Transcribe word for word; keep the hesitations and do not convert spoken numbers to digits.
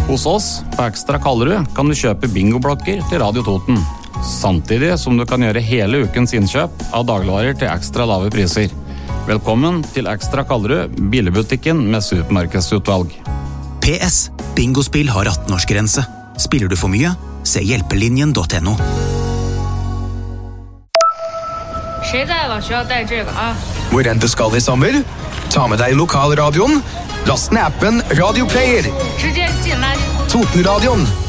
Hos oss på Ekstra Kallerud kan du kjøpe bingoblokker til Radio Toten, samtidig som du kan gjøre hele ukens innkjøp av dagligvarer til ekstra lave priser. Velkommen til Ekstra Kallerud, billigbutikken med supermarkedsutvalg. P S. Bingospill har atten-årsgrense. Spiller du for mye? Se hjelpelinjen punktum no. 谁在了需要带这个啊 Hvor enn du skal I sommer? Ta med deg lokalradioen. Last ned appen Radio Player. 直接进垃圾桶 Totenradioen.